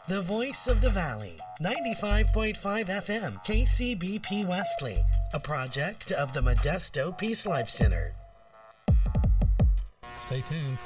The Voice of the Valley, 95.5 FM, KCBP Wesley, a project of the Modesto Peace Life Center. Stay tuned.